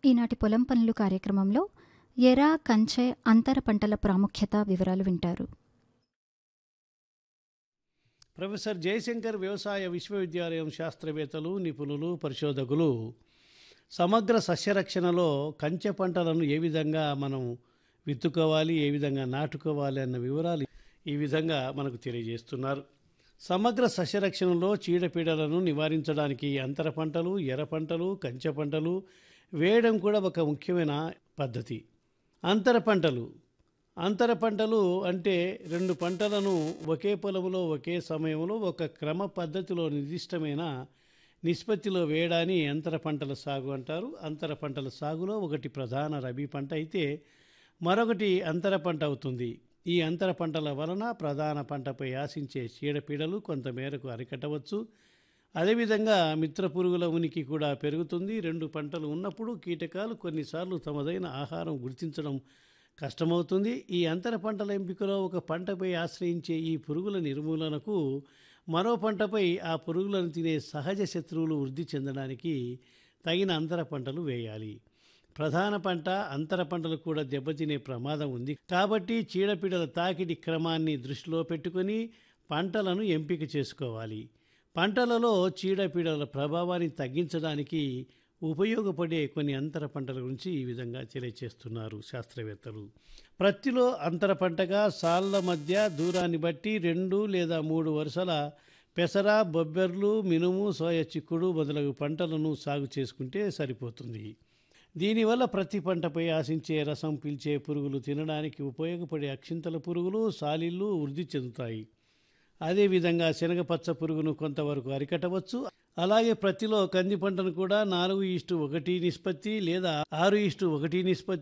ఈనాటి పొలం పనులు కార్యక్రమంలో ఎర, కంచె, అంతర పంటల ప్రాముఖ్యత వివరాలు వింటారు. ప్రొఫెసర్ జయశంకర్ వ్యవసాయ విశ్వవిద్యాలయం శాస్త్రవేత్తలు, నిపుణులు, పరిశోధకులు సమగ్ర సస్యరక్షణలో కంచె పంటలను ఏ విధంగా మనం విత్తుకోవాలి, ఏ విధంగా నాటుకోవాలి అన్న వివరాలు ఈ విధంగా మనకు తెలియజేస్తున్నారు. సమగ్ర సస్యరక్షణలో చీడపీడలను నివారించడానికి అంతర పంటలు, ఎర్ర పంటలు, కంచె పంటలు వేయడం కూడా ఒక ముఖ్యమైన పద్ధతి. అంతర పంటలు అంటే రెండు పంటలను ఒకే పొలంలో ఒకే సమయంలో ఒక క్రమ పద్ధతిలో నిర్దిష్టమైన నిష్పత్తిలో వేయడాన్ని అంతర పంటల సాగు అంటారు. అంతర పంటల సాగులో ఒకటి ప్రధాన రబీ పంట అయితే మరొకటి అంతర పంట అవుతుంది. ఈ అంతర పంటల వలన ప్రధాన పంటపై ఆశించే చీడపీడలు కొంతమేరకు అరికట్టవచ్చు. అదేవిధంగా మిత్ర పురుగుల ఉనికి కూడా పెరుగుతుంది. రెండు పంటలు ఉన్నప్పుడు కీటకాలు కొన్నిసార్లు తమదైన ఆహారం గుర్తించడం కష్టమవుతుంది. ఈ అంతర పంటల ఎంపికలో ఒక పంటపై ఆశ్రయించే ఈ పురుగుల నిర్మూలనకు మరో పంటపై ఆ పురుగులను తినే సహజ శత్రువులు వృద్ధి చెందడానికి తగిన అంతర పంటలు వేయాలి. ప్రధాన పంట, అంతర పంటలు కూడా దెబ్బతినే ప్రమాదం ఉంది. కాబట్టి చీడపీడల తాకిడి క్రమాన్ని దృష్టిలో పెట్టుకొని పంటలను ఎంపిక చేసుకోవాలి. పంటలలో చీడపీడల ప్రభావాన్ని తగ్గించడానికి ఉపయోగపడే కొన్ని అంతర పంటల గురించి ఈ విధంగా తెలియచేస్తున్నారు శాస్త్రవేత్తలు. ప్రత్తిలో అంతర పంటగా సాళ్ల మధ్య దూరాన్ని బట్టి 2 లేదా 3 వరుసల పెసర, బొబ్బెర్లు, మినుము, సోయ చిక్కుడు మొదలగు పంటలను సాగు చేసుకుంటే సరిపోతుంది. దీనివల్ల ప్రతి పంటపై ఆశించే రసం పీల్చే పురుగులు తినడానికి ఉపయోగపడే అక్షింతల పురుగులు, సాలిళ్ళు వృద్ధి చెందుతాయి. అదేవిధంగా శనగపచ్చ పురుగును కొంతవరకు అరికట్టవచ్చు. అలాగే ప్రత్తిలో కంది పంటను కూడా 4:1 నిష్పత్తి లేదా 6:1 నిష్పత్తి